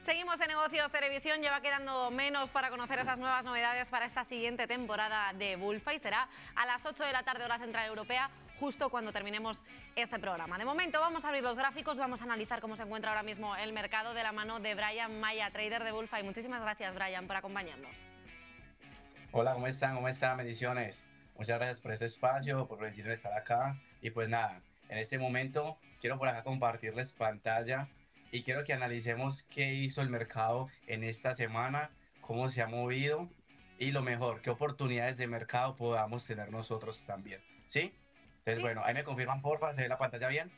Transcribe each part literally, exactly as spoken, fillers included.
Seguimos en Negocios Televisión, ya va quedando menos para conocer esas nuevas novedades para esta siguiente temporada de Bullfight. Será a las ocho de la tarde hora central europea, justo cuando terminemos este programa. De momento vamos a abrir los gráficos, vamos a analizar cómo se encuentra ahora mismo el mercado de la mano de Brian Maya, trader de Bullfight. Muchísimas gracias, Brian, por acompañarnos. Hola, ¿cómo están? ¿Cómo están? Bendiciones. Muchas gracias por este espacio, por permitirme estar acá. Y pues nada, en este momento quiero por acá compartirles pantalla y quiero que analicemos qué hizo el mercado en esta semana, cómo se ha movido y lo mejor, qué oportunidades de mercado podamos tener nosotros también. ¿Sí? Entonces, ¿Sí? bueno, ahí me confirman, porfa, ¿se ve la pantalla bien?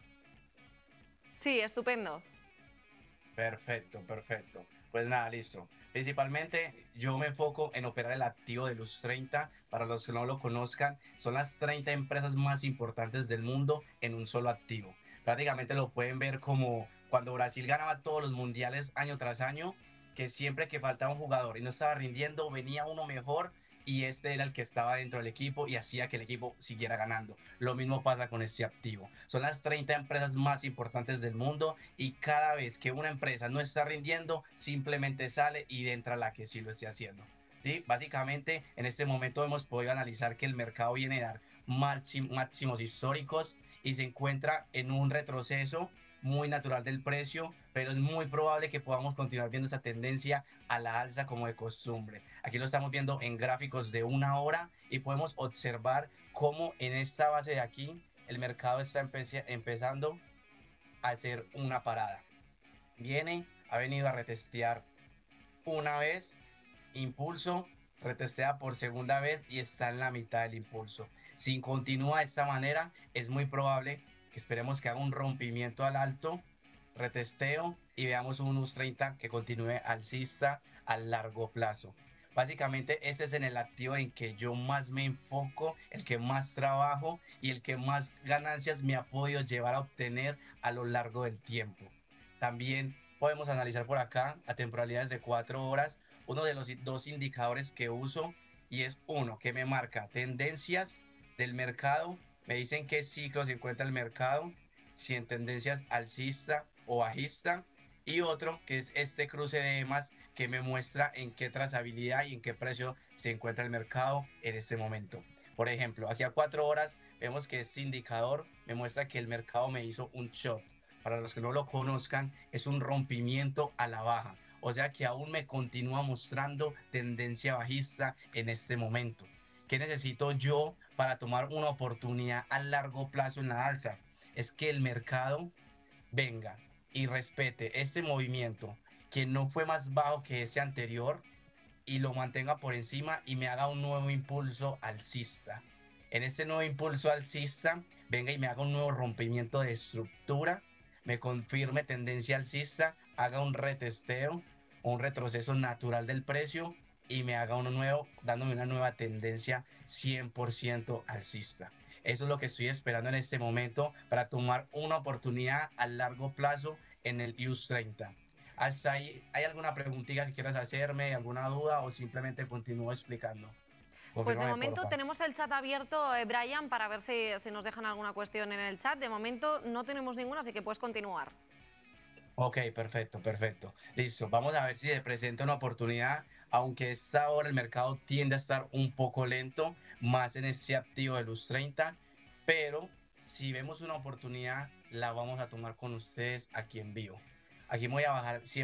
Sí, estupendo. Perfecto, perfecto. Pues nada, listo. Principalmente yo me enfoco en operar el activo de Luz treinta. Para los que no lo conozcan, son las treinta empresas más importantes del mundo en un solo activo. Prácticamente lo pueden ver como cuando Brasil ganaba todos los mundiales año tras año, que siempre que faltaba un jugador y no estaba rindiendo, venía uno mejor y este era el que estaba dentro del equipo y hacía que el equipo siguiera ganando. Lo mismo pasa con este activo. Son las treinta empresas más importantes del mundo y cada vez que una empresa no está rindiendo, simplemente sale y entra la que sí lo esté haciendo. ¿Sí? Básicamente, en este momento hemos podido analizar que el mercado viene a dar máximos históricos y se encuentra en un retroceso muy natural del precio, pero es muy probable que podamos continuar viendo esa tendencia a la alza como de costumbre. Aquí lo estamos viendo en gráficos de una hora y podemos observar cómo en esta base de aquí el mercado está empe empezando a hacer una parada. Viene, ha venido a retestear una vez, impulso, retestea por segunda vez y está en la mitad del impulso. Si continúa de esta manera, es muy probable que esperemos que haga un rompimiento al alto, retesteo y veamos un U S treinta que continúe alcista a largo plazo. Básicamente este es en el activo en que yo más me enfoco, el que más trabajo y el que más ganancias me ha podido llevar a obtener a lo largo del tiempo. También podemos analizar por acá a temporalidades de cuatro horas uno de los dos indicadores que uso y es uno que me marca tendencias del mercado, me dicen qué ciclo se encuentra el mercado, si en tendencias alcista o bajista, y otro que es este cruce de E M As que me muestra en qué trazabilidad y en qué precio se encuentra el mercado en este momento. Por ejemplo, aquí a cuatro horas vemos que este indicador me muestra que el mercado me hizo un short. Para los que no lo conozcan, es un rompimiento a la baja. O sea que aún me continúa mostrando tendencia bajista en este momento. ¿Qué necesito yo para tomar una oportunidad a largo plazo en la alza? Es que el mercado venga y respete este movimiento que no fue más bajo que ese anterior y lo mantenga por encima y me haga un nuevo impulso alcista. En este nuevo impulso alcista, venga y me haga un nuevo rompimiento de estructura, me confirme tendencia alcista, haga un retesteo, un retroceso natural del precio y me haga uno nuevo, dándome una nueva tendencia cien por ciento alcista. Eso es lo que estoy esperando en este momento para tomar una oportunidad a largo plazo en el U S treinta. Hasta ahí, ¿hay alguna preguntita que quieras hacerme, alguna duda o simplemente continúo explicando? Pues de Confírmame, momento porfa. tenemos el chat abierto, eh, Brian, para ver si, si nos dejan alguna cuestión en el chat. De momento no tenemos ninguna, así que puedes continuar. Ok, perfecto, perfecto. Listo, vamos a ver si se presenta una oportunidad, aunque esta hora el mercado tiende a estar un poco lento, más en este activo de Luz treinta, pero si vemos una oportunidad, la vamos a tomar con ustedes aquí en vivo. Aquí voy a bajar